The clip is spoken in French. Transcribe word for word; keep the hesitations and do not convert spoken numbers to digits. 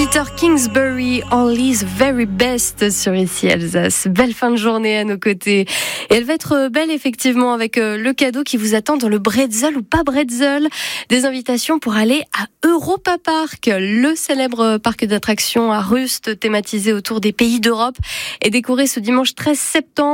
Peter Kingsbury, All Is Very Best sur Ici Alsace. Belle fin de journée à nos côtés. Et elle va être belle effectivement avec le cadeau qui vous attend dans le Bretzel ou pas Bretzel. Des invitations pour aller à Europa Park, le célèbre parc d'attractions à Rust thématisé autour des pays d'Europe, et décoré ce dimanche treize septembre.